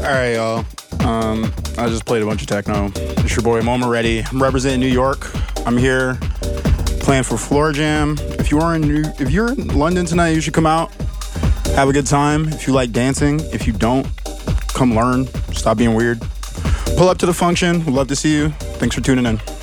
right, y'all. I just played a bunch of techno. It's your boy Mo Moretti. I'm representing New York. I'm here playing for Floor Jam. If you're in London tonight, you should come out. Have a good time. If you like dancing, if you don't, come learn. Stop being weird. Pull up to the function. We'd love to see you. Thanks for tuning in.